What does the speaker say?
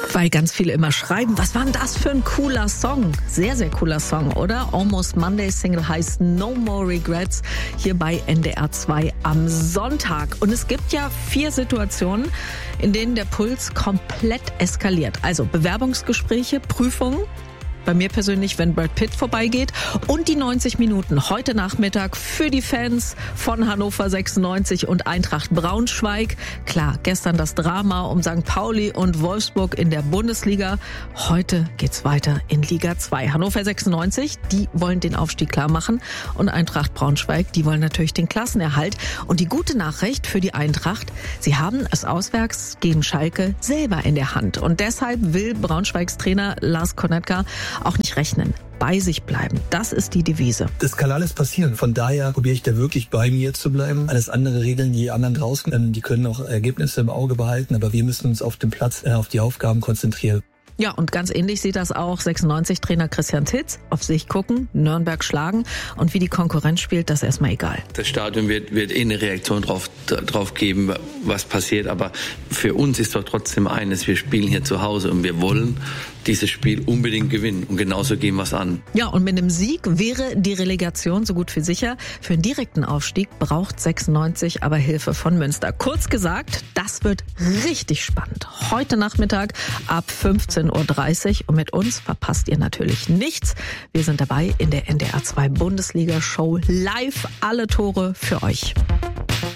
Weil ganz viele immer schreiben, was war denn das für ein cooler Song? Sehr, sehr cooler Song, oder? Almost Monday Single heißt No More Regrets hier bei NDR 2 am Sonntag. Und es gibt ja 4 Situationen, in denen der Puls komplett eskaliert. Also Bewerbungsgespräche, Prüfungen. Bei mir persönlich, wenn Brad Pitt vorbeigeht. Und die 90 Minuten heute Nachmittag für die Fans von Hannover 96 und Eintracht Braunschweig. Klar, gestern das Drama um St. Pauli und Wolfsburg in der Bundesliga. Heute geht's weiter in Liga 2. Hannover 96, die wollen den Aufstieg klar machen. Und Eintracht Braunschweig, die wollen natürlich den Klassenerhalt. Und die gute Nachricht für die Eintracht, sie haben es auswärts gegen Schalke selber in der Hand. Und deshalb will Braunschweigs Trainer Lars Konetka auch nicht rechnen. Bei sich bleiben. Das ist die Devise. Das kann alles passieren. Von daher probiere ich da wirklich bei mir zu bleiben. Alles andere regeln die anderen draußen. Die können auch Ergebnisse im Auge behalten, aber wir müssen uns auf dem Platz, auf die Aufgaben konzentrieren. Ja, und ganz ähnlich sieht das auch 96-Trainer Christian Titz. Auf sich gucken, Nürnberg schlagen und wie die Konkurrenz spielt, das ist erstmal egal. Das Stadion wird eine Reaktion drauf geben, was passiert. Aber für uns ist doch trotzdem eines, wir spielen hier zu Hause und wir wollen dieses Spiel unbedingt gewinnen. Und genauso gehen wir es an. Ja, und mit einem Sieg wäre die Relegation so gut wie sicher. Für einen direkten Aufstieg braucht 96 aber Hilfe von Münster. Kurz gesagt, das wird richtig spannend. Heute Nachmittag ab 15:30 Uhr. Und mit uns verpasst ihr natürlich nichts. Wir sind dabei in der NDR 2 Bundesliga-Show live. Alle Tore für euch.